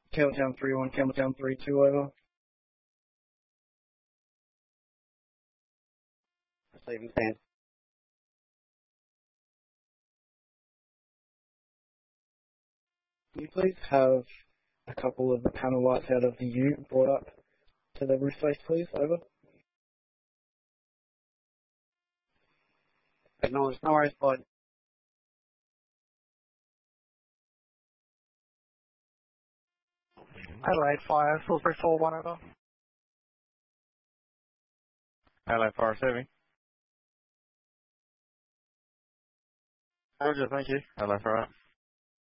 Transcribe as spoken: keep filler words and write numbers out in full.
Campbelltown three one, Campbelltown three two, over. Receiving stand. Can you please have a couple of the panel lights out of the U brought up to the roof face, please, over? Acknowledge, no worries, bud. Adelaide Fire, Salisbury four one, over. Adelaide Fire receiving. Roger, thank you. Adelaide Fire.